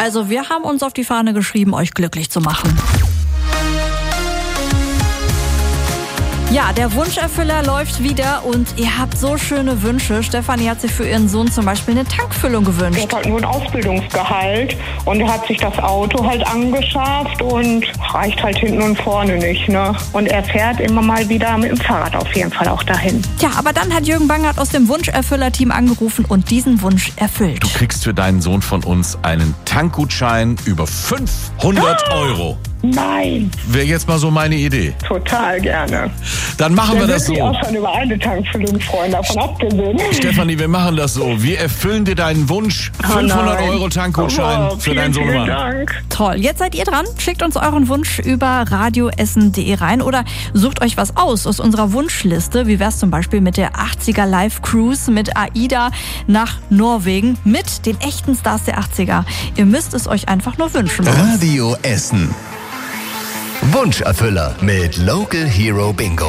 Also wir haben uns auf die Fahne geschrieben, euch glücklich zu machen. Ja, der Wunscherfüller läuft wieder und ihr habt so schöne Wünsche. Stefanie hat sich für ihren Sohn zum Beispiel eine Tankfüllung gewünscht. Er hat halt nur ein Ausbildungsgehalt und er hat sich das Auto halt angeschafft und reicht halt hinten und vorne nicht, ne? Und er fährt immer mal wieder mit dem Fahrrad auf jeden Fall auch dahin. Tja, aber dann hat Jürgen Bangert aus dem Wunscherfüller-Team angerufen und diesen Wunsch erfüllt. Du kriegst für deinen Sohn von uns einen Tankgutschein über 500 Euro. Nein, Wäre jetzt mal so meine Idee. total gerne. Dann machen wir das Ich so. auch schon über eine Tankfüllung freuen, davon abgesehen. Stefanie, wir machen das so. Wir erfüllen dir deinen Wunsch. 500 nein. Euro Tankgutschein Oh, für deinen vielen Sohnemann. Dank. Toll, jetzt seid ihr dran. Schickt uns euren Wunsch über radioessen.de rein oder sucht euch was aus unserer Wunschliste. Wie wär's zum Beispiel mit der 80er Live Cruise mit AIDA nach Norwegen mit den echten Stars der 80er. Ihr müsst es euch einfach nur wünschen. Radio Essen. Wunscherfüller mit Local Hero Bingo.